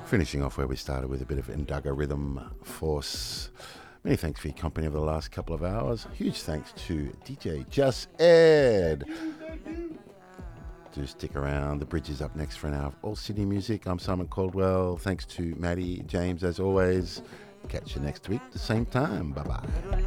Finishing off where we started with a bit of Ndaga Rhythm Force. Many thanks for your company over the last couple of hours. Huge thanks to DJ Just Ed. Do stick around. The Bridge is up next for an hour of all Sydney music. I'm Simon Caldwell. Thanks to Maddie, James, as always. Catch you next week, the same time. Bye-bye.